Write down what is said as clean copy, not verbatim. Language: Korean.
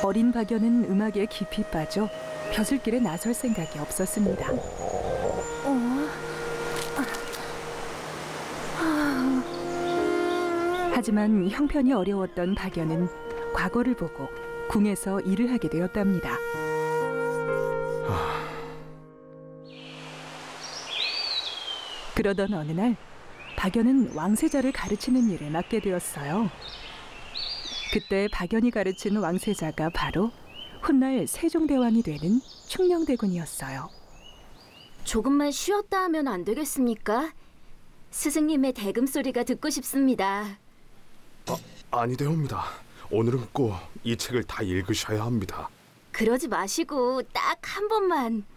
어린 박연은 음악에 깊이 빠져 벼슬길에 나설 생각이 없었습니다. 하지만 형편이 어려웠던 박연은 과거를 보고 궁에서 일을 하게 되었답니다. 그러던 어느 날 박연은 왕세자를 가르치는 일을 맡게 되었어요. 그때 박연이 가르친 왕세자가 바로 훗날 세종대왕이 되는 충녕대군이었어요. 조금만 쉬었다 하면 안 되겠습니까? 스승님의 대금 소리가 듣고 싶습니다. 아니되옵니다. 오늘은 꼭 이 책을 다 읽으셔야 합니다. 그러지 마시고 딱 한 번만.